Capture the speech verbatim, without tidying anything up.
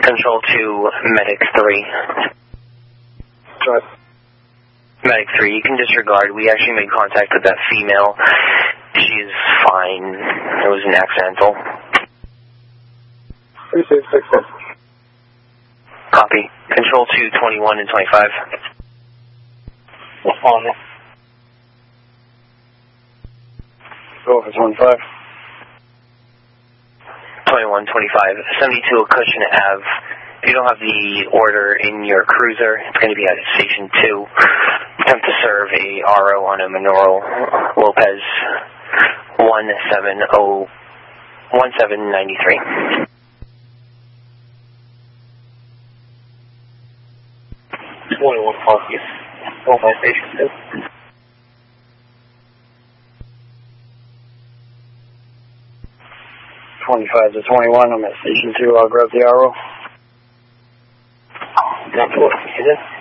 Control two, Medic three. Right. Medic three, you can disregard. We actually made contact with that female. She's fine. It was an accidental. three six six six. Copy. Control two, twenty-one and twenty-five. On it. Go for twenty-five. twenty-one, twenty-five. seventy-two Cushion Ave. If you don't have the order in your cruiser, it's going to be at Station two. Attempt to serve a R O on a Minoru Lopez one seven zero one seven nine three. twenty-one Coffee. Go by Station two. twenty-five to twenty-one, I'm at Station two, I'll grab the R O. That's what it is.